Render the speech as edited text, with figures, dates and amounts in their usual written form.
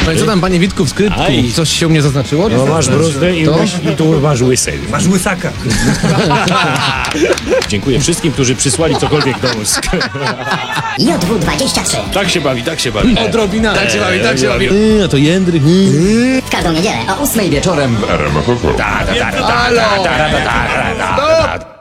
No i co tam, panie Witku, w skrytku? Aj. Coś się u mnie zaznaczyło? No masz bruzdę i tu masz łysę. Masz łysaka. Dziękuję wszystkim, którzy przysłali cokolwiek do ust. JW23 Tak się bawi, tak się bawi. Odrobina. Tak się bawi, tak się bawi. A to Jędrych. w każdą niedzielę o 8 wieczorem. Halo! Stop!